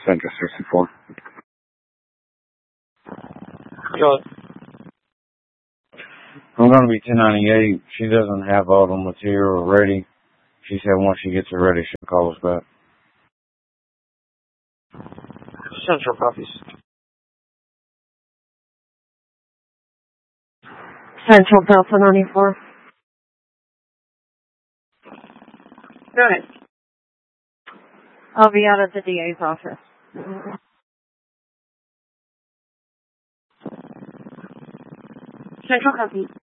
Central 64. Go. I'm going to be 1098. She doesn't have all the material ready. She said once she gets it ready, she'll call us back. Central copies. Central Delta 94. Go ahead. I'll be out of the DA's office. Central copy.